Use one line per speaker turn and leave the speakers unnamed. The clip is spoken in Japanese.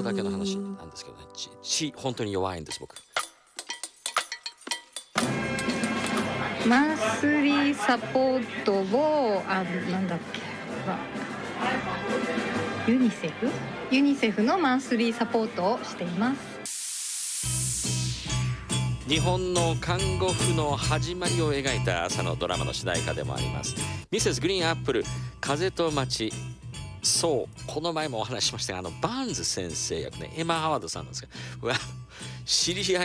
だけの話なんですけどね、血本当に弱いんです僕。
マンスリーサポートをなんだっけ、ユニセフのマンスリーサポートをしています。
日本の看護婦の始まりを描いた朝のドラマの主題歌でもあります。ミセスグリーンアップル、風と街。そう、この前もお話ししましたが、バーンズ先生役ね、エマ・ハワードさんなんですが、知り合い